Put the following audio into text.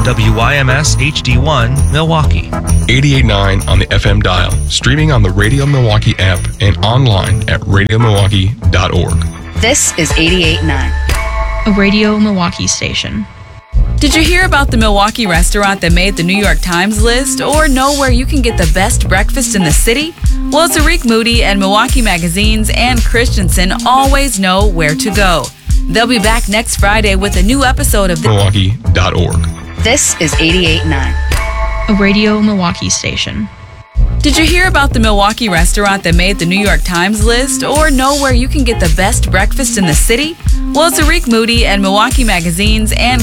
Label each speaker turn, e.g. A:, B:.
A: WYMS HD1 Milwaukee.
B: 88.9 on the FM dial, streaming on the Radio Milwaukee app and online at radiomilwaukee.org.
C: This is 88.9,
D: a Radio Milwaukee station.
E: Did you hear about the Milwaukee restaurant that made the New York Times list, or know where you can get the best breakfast in the city? Well, Tariq Moody and Milwaukee Magazines and Christensen always know where to go. They'll be back next Friday with a new episode of
B: Milwaukee.org.
C: This is 88.9,
D: a Radio Milwaukee station.
E: Did you hear about the Milwaukee restaurant that made the New York Times list, or know where you can get the best breakfast in the city? Well, Tariq Moody and Milwaukee Magazines and